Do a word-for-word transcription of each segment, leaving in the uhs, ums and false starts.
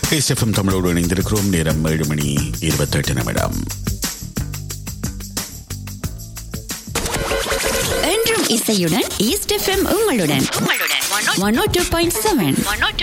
SFM தமிழோடு இணைந்திருக்கிறோம். நேரம் ஏழு மணி இருபத்தெட்டு நிமிடம். என்றும் இசையுடன் ஈஸ்ட் எஃப்எம் உங்களுடன் one O two point seven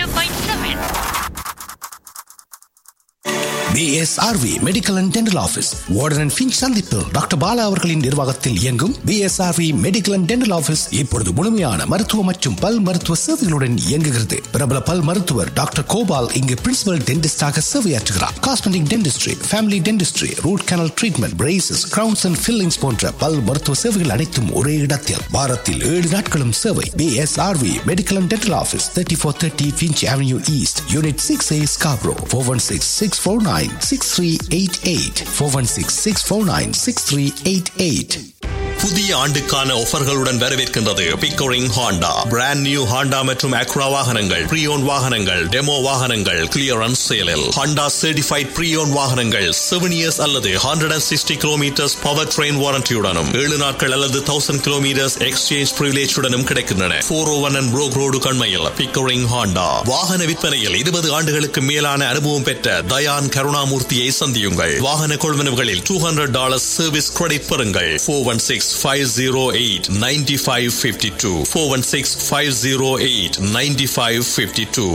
B S R V Medical and Dental Office warden and Finch சந்திப்பு டாக்டர் பாலா அவர்களின் நிர்வாகத்தில் இயங்கும் B S R V Medical and Dental Office இப்பொழுது முழுமையான மருத்துவ மற்றும் பல் மருத்துவ சேவைகளுடன் இயங்குகிறது. பிரபல பல் மருத்துவர் டாக்டர் கோபால் இங்கு principal டென்டிஸ்டாக சேவையாற்றுகிறார். Cosmetic dentistry, family dentistry, root canal treatment, braces, crowns and fillings போன்ற பல் மருத்துவ சேவைகள் அனைத்தும் ஒரே இடத்தில். வாரத்தில் ஏழு நாட்களும் சேவை. B S R V Medical and Dental Office, thirty-four thirty Finch Avenue East, Unit six A, Scarborough. four one six, six four nine, six three eight eight. four one six, six four nine, six three eight eight. புதிய ஆண்டுக்கான ஆஃபர்களுடன் வரவேற்கின்றது Pickering Honda. Brand new Honda மற்றும் Accra வாகனங்கள், ப்ரீயோன் வாகனங்கள், demo வாகனங்கள் clearance சேலில். Honda certified ப்ரீயோன் வாகனங்கள் seven years அல்லது hundred and sixty kilometres power train வாரண்டியுடனும் ஏழு நாட்கள் அல்லது தௌசண்ட் கிலோமீட்டர்ஸ் எக்ஸ்சேஞ்ச் பிரிவிலேஜுடனும் கிடைக்கின்றன. போர் ஓ one and Broek road கண்மையில் Pickering Honda. வாகன விற்பனையில் இருபது ஆண்டுகளுக்கு மேலான அனுபவம் பெற்ற தயான் கருணாமூர்த்தியை சந்தியுங்கள். வாகன கொள்வனவுகளில் two hundred dollars service credit பெறுங்கள். Four one six five zero eight nine five five two four one six five zero eight nine five five two.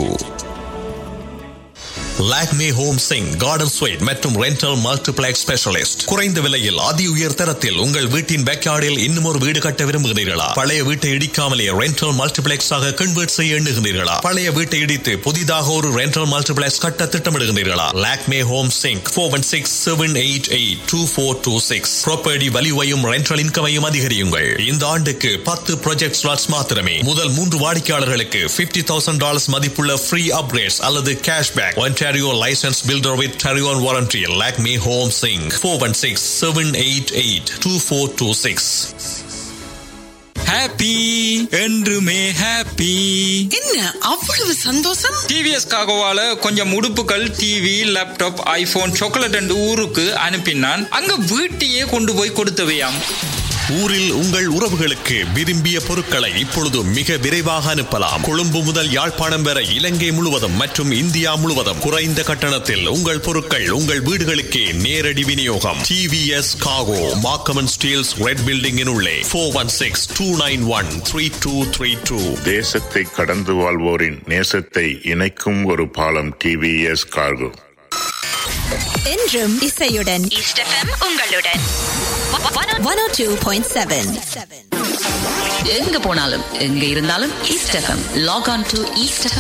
Lakme home Singh garden sweet மற்றும் ரெண்டல் மல்டிப்ளெக்ஸ் ஸ்பெஷலிஸ்ட். குறைந்த விலையில் அதி உயர் தரத்தில் உங்கள் வீட்டின் பேக்யார்டில் இன்னும் ஒரு வீடு கட்ட விரும்புகிறீர்களா? பழைய வீட்டை இடிக்காமலே ரெண்டல் மல்டிப்ளெக்ஸ் ஆக கன்வெர்ட் செய்ய எண்ணுகிறீர்களா? பழைய வீட்டை இடித்து புதிதாக ஒரு ரெண்டல் மல்டிப்ளெக்ஸ் கட்ட திட்டமிடுகிறீர்களா? Lakme home Singh four one six seven eight eight two four two six. Property வலிவையும் rental இன்கமையும் அதிகரியுங்கள். இந்த ஆண்டுக்கு பத்து ப்ராஜெக்ட் ஸ்லாட்ஸ் மாத்திரமே. முதல் மூன்று வாடிக்கையாளர்களுக்கு பிப்டி தௌசண்ட் டாலர்ஸ் மதிப்புள்ள ஃப்ரீ அப்கிரேட்ஸ் அல்லது cashback. Ontario licensed builder with Tarion warranty. Lakme Home Singh four one six seven eight eight two four two six. Happy என்றுமே ஹாப்பி. என்ன அவ்வளவு சந்தோஷம்? டிவிஎஸ் காகோவால கொஞ்சம் உடுப்புகள், TV, laptop, iPhone, chocolate and ஊருக்கு அனுப்பினான். அங்க வீட்டையே கொண்டு போய் கொடுத்தவையாம். ஊரில் உங்கள் உறவுகளுக்கு விரும்பிய பொருட்களை இப்பொழுது மிக விரைவாக அனுப்பலாம். கொழும்பு முதல் யாழ்ப்பாணம் வரை இலங்கை முழுவதும் மற்றும் இந்தியா முழுவதும் குறைந்த கட்டணத்தில் உங்கள் பொருட்கள் உங்கள் வீடுகளுக்கே நேரடி விநியோகம். TVS Kaku, Markham and Steeles, red பில்டிங்கின் உள்ளே. Four one six two nine one three two three two. தேசத்தை கடந்து வாழ்வோரின் நேசத்தை இணைக்கும் ஒரு பாலம். TVS cargo. என்றும் இசையுடன் ஈஸ்ட் எஃப்எம் உங்களுடன் ஒன் ஓ டூ பாயிண்ட் செவன். எங்க போனாலும் எங்க இருந்தாலும் east FM. Lock on to east FM